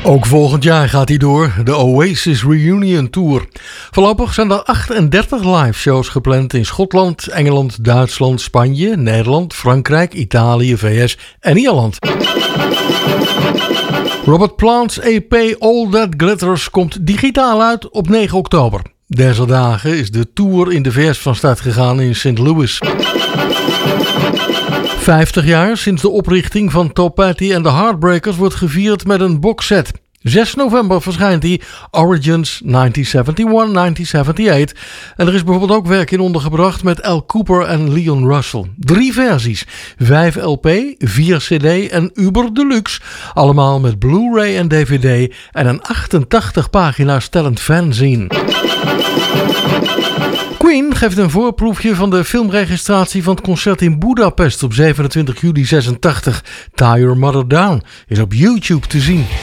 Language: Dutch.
Ook volgend jaar gaat hij door, de Oasis Reunion Tour. Voorlopig zijn er 38 live shows gepland in Schotland, Engeland, Duitsland, Spanje, Nederland, Frankrijk, Italië, VS en Ierland. Robert Plant's EP All That Glitters komt digitaal uit op 9 oktober. Deze dagen is de tour in de VS van start gegaan in St. Louis. 50 jaar sinds de oprichting van Tom Petty en de Heartbreakers wordt gevierd met een boxset. 6 november verschijnt die Origins 1971-1978. En er is bijvoorbeeld ook werk in ondergebracht met Al Cooper en Leon Russell. 3 versies, 5 LP, 4 CD en Uber Deluxe. Allemaal met Blu-ray en DVD en een 88 pagina's tellend fanzine. Queen geeft een voorproefje van de filmregistratie van het concert in Budapest op 27 juli 86. Tie Your Mother Down is op YouTube te zien.